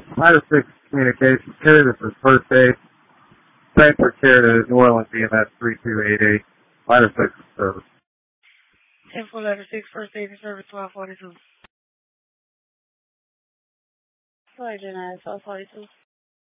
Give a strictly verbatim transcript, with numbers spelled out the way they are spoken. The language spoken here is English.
Ladder six Communications, carrier, this is first aid. Transfer care to New Orleans E M S three two eight eight. Ladder six service. ten four Ladder six, first aid and service twelve forty-two. Sergeant, twelve forty-two.